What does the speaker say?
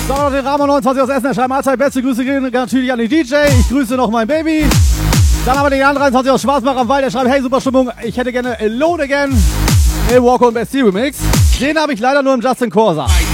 So, den Ramon 29 aus Essen, der schreibt Mahlzeit, beste Grüße gehen natürlich an die DJ. Ich grüße noch mein Baby. Dann haben wir den Jan 23 aus Schwarzbach am Wald, der schreibt, hey, super Stimmung, ich hätte gerne Alone Again, El Walker und Bestie Remix. Den habe ich leider nur im Justin Corsa.